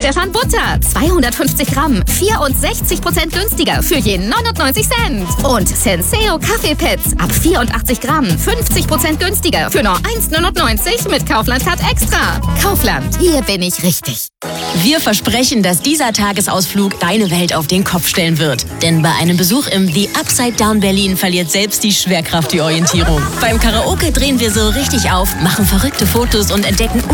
Stefan Butter. 250 Gramm, 64% günstiger für je 99 Cent. Und Senseo Kaffeepads ab 84 Gramm, 50% günstiger für nur 1,99 mit Kaufland-Card Extra. Kaufland, hier bin ich richtig. Wir versprechen, dass dieser Tagesausflug deine Welt auf den Kopf stellen wird. Denn bei einem Besuch im The Upside Down Berlin verliert selbst die Schwerkraft die Orientierung. Beim Karaoke drehen wir so richtig auf, machen verrückte Fotos und entdecken